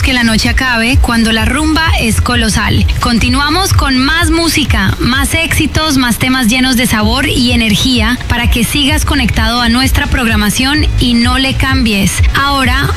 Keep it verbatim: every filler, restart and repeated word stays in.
que la noche acabe cuando la rumba es colosal. Continuamos con más música, más éxitos, más temas llenos de sabor y energía para que sigas conectado a nuestra programación y no le cambies. Ahora,